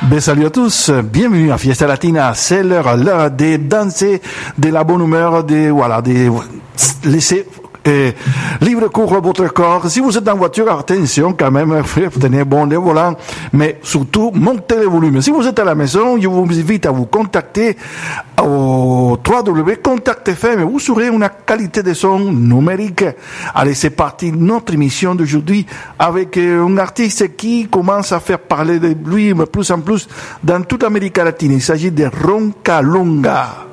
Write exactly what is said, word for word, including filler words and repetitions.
Ben, salut à tous, bienvenue à Fiesta Latina. C'est l'heure, l'heure de danser, de la bonne humeur, de, voilà, de laisser euh, libre cours à votre corps. Si vous êtes en voiture, attention quand même, tenez bon les volants, mais surtout, montez le volume. Si vous êtes à la maison, je vous invite à vous contacter au w w w point contact f m. Vous aurez une qualité de son numérique. Allez, c'est parti, notre émission d'aujourd'hui avec un artiste qui commence à faire parler de lui de plus en plus dans toute l'Amérique latine. Il s'agit de Roncalonga.